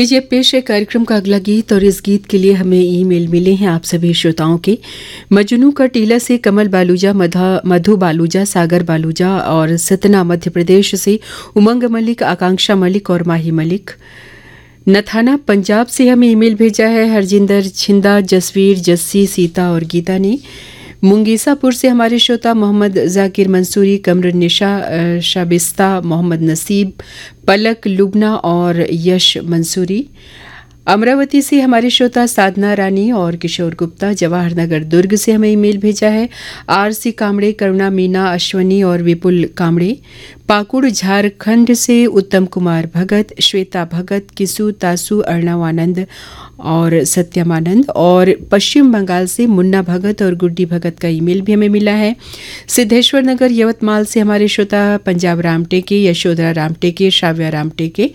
लीजिए पेश है कार्यक्रम का अगला गीत और इस गीत के लिए हमें ईमेल मिले हैं आप सभी श्रोताओं के। मजनू का टीला से कमल बालूजा, मधु बालूजा, सागर बालूजा और सतना मध्य प्रदेश से उमंग मलिक, आकांक्षा मलिक और माही मलिक। नथाना पंजाब से हमें ईमेल भेजा है हरजिंदर छिंदा, जसवीर, जस्सी, सीता और गीता ने। मुंगीसापुर से हमारे श्रोता मोहम्मद जाकिर मंसूरी, कमर निशा, शाबिस्ता, मोहम्मद नसीब, पलक, लुबना और यश मंसूरी। अमरावती से हमारे श्रोता साधना रानी और किशोर गुप्ता। जवाहर नगर दुर्ग से हमें ईमेल भेजा है आरसी कामड़े, करुणा, मीना, अश्वनी और विपुल कामड़े। पाकुड़ झारखंड से उत्तम कुमार भगत, श्वेता भगत, किसु, तासु, अर्णव आनंद और सत्यमानंद। और पश्चिम बंगाल से मुन्ना भगत और गुड्डी भगत का ईमेल भी हमें मिला है। सिद्धेश्वर नगर यवतमाल से हमारे श्रोता पंजाब रामटेके, यशोधरा रामटेके, श्राव्या रामटेके